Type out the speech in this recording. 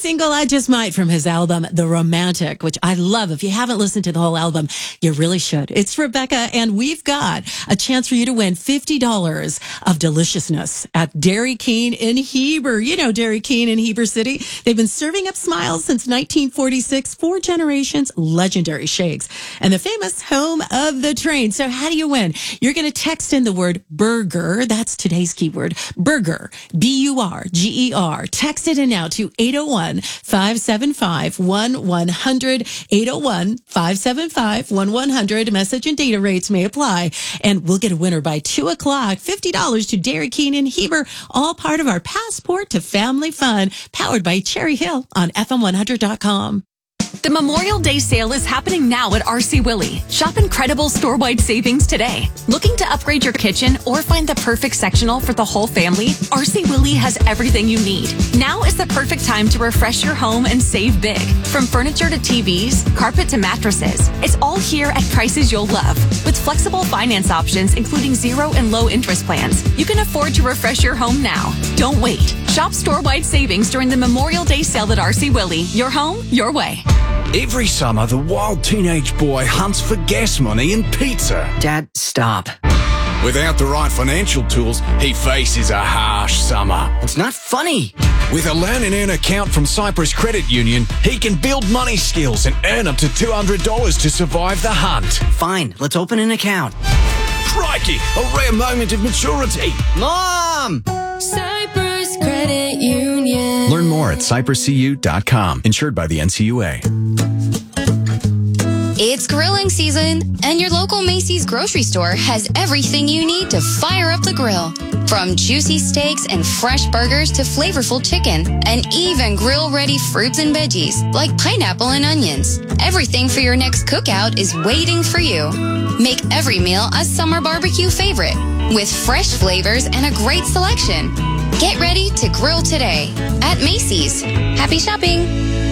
single, I Just Might, from his album, The Romantic, which I love. If you haven't listened to the whole album, you really should. It's Rebecca, and we've got a chance for you to win $50 of deliciousness at Dairy Queen in Heber. You know Dairy Queen in Heber City. They've been serving up smiles since 1946, 4 generations, legendary shakes, and the famous home of the train. So how do you win? You're going to text in the word burger. That's today's keyword. Burger. B-U-R-G-E-R. Text it in now to 801-575-1100. 801-575-1100. Message and data rates may apply. And we'll get a winner by 2 o'clock. $50 to Dairy Queen in Heber. All part of our passport to family fun. Powered by Cherry Hill on FM100.com. The Memorial Day sale is happening now at RC Willey. Shop incredible store-wide savings today. Looking to upgrade your kitchen or find the perfect sectional for the whole family? RC Willey has everything you need. Now is the perfect time to refresh your home and save big. From furniture to TVs, carpet to mattresses, it's all here at prices you'll love. With flexible finance options, including 0 and low interest plans, you can afford to refresh your home now. Don't wait. Shop store-wide savings during the Memorial Day sale at RC Willey. Your home, your way. Every summer, the wild teenage boy hunts for gas money and pizza. Dad, stop. Without the right financial tools, he faces a harsh summer. It's not funny. With a Learn and Earn account from Cyprus Credit Union, he can build money skills and earn up to $200 to survive the hunt. Fine, let's open an account. Crikey, a rare moment of maturity. Mom! Cyprus Credit Union. Learn more at cypruscu.com. Insured by the NCUA. It's grilling season, and your local Macy's grocery store has everything you need to fire up the grill. From juicy steaks and fresh burgers to flavorful chicken, and even grill-ready fruits and veggies like pineapple and onions. Everything for your next cookout is waiting for you. Make every meal a summer barbecue favorite with fresh flavors and a great selection. Get ready to grill today at Macy's. Happy shopping!